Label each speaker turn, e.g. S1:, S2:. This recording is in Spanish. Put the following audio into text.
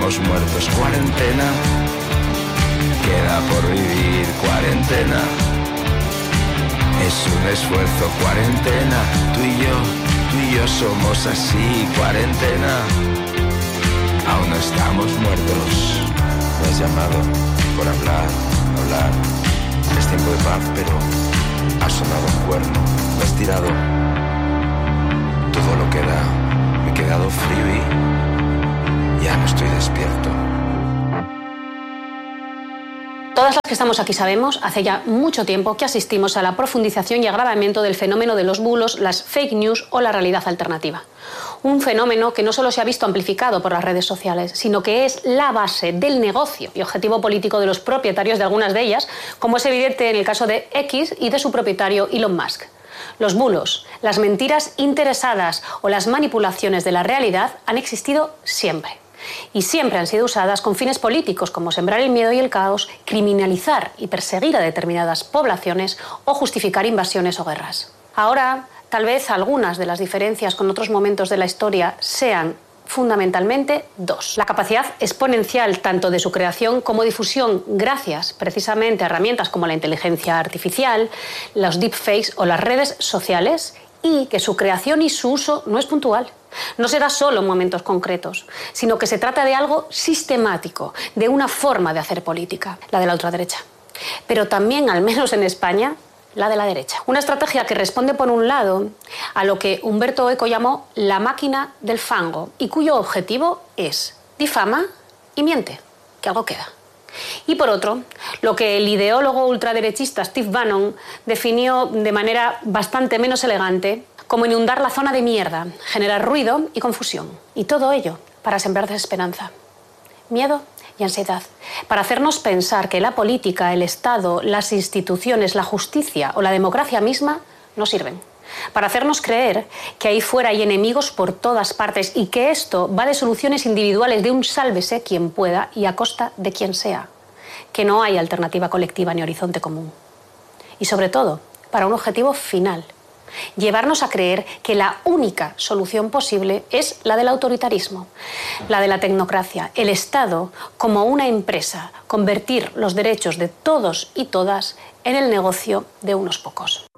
S1: estamos muertos. Cuarentena, queda por vivir. Cuarentena, es un esfuerzo. Cuarentena, tú y yo somos así. Cuarentena, aún no estamos muertos. Me has llamado por hablar. Es tiempo de paz, pero ha sonado un cuerno. Me has tirado todo lo que da. Me he quedado frío y ya no estoy despierto.
S2: Todas las que estamos aquí sabemos, hace ya mucho tiempo, que asistimos a la profundización y agravamiento del fenómeno de los bulos, las fake news o la realidad alternativa. Un fenómeno que no solo se ha visto amplificado por las redes sociales, sino que es la base del negocio y objetivo político de los propietarios de algunas de ellas, como es evidente en el caso de X y de su propietario Elon Musk. Los bulos, las mentiras interesadas o las manipulaciones de la realidad han existido siempre. Y siempre han sido usadas con fines políticos como sembrar el miedo y el caos, criminalizar y perseguir a determinadas poblaciones o justificar invasiones o guerras. Ahora, tal vez algunas de las diferencias con otros momentos de la historia sean fundamentalmente dos. La capacidad exponencial tanto de su creación como difusión gracias precisamente a herramientas como la inteligencia artificial, los deepfakes o las redes sociales, y que su creación y su uso no es puntual. No se da solo en momentos concretos, sino que se trata de algo sistemático, de una forma de hacer política, la de la ultraderecha. Pero también, al menos en España, la de la derecha. Una estrategia que responde, por un lado, a lo que Humberto Eco llamó la máquina del fango y cuyo objetivo es difama y miente, que algo queda. Y por otro, lo que el ideólogo ultraderechista Steve Bannon definió de manera bastante menos elegante como inundar la zona de mierda, generar ruido y confusión. Y todo ello para sembrar desesperanza, miedo y ansiedad, para hacernos pensar que la política, el Estado, las instituciones, la justicia o la democracia misma no sirven. Para hacernos creer que ahí fuera hay enemigos por todas partes y que esto va de soluciones individuales de un sálvese quien pueda y a costa de quien sea. Que no hay alternativa colectiva ni horizonte común. Y sobre todo, para un objetivo final. Llevarnos a creer que la única solución posible es la del autoritarismo, la de la tecnocracia, el Estado como una empresa, convertir los derechos de todos y todas en el negocio de unos pocos.